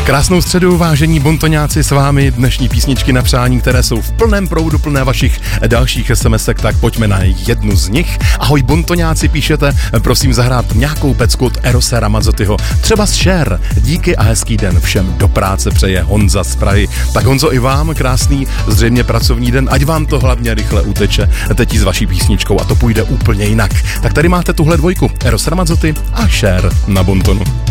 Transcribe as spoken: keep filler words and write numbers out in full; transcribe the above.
Krásnou středu, vážení bontoňáci, s vámi dnešní písničky na přání, které jsou v plném proudu, plné vašich dalších SMSek, tak pojďme na jednu z nich. Ahoj bontoňáci, píšete, prosím zahrát nějakou pecku od Erose Ramazzotyho, třeba z Cher. Díky a hezký den všem, do práce přeje Honza z Prahy. Tak Honzo, i vám krásný, zřejmě pracovní den, ať vám to hlavně rychle uteče teď s vaší písničkou a to půjde úplně jinak. Tak tady máte tuhle dvojku, Eros Ramazzoty a Cher na bontonu.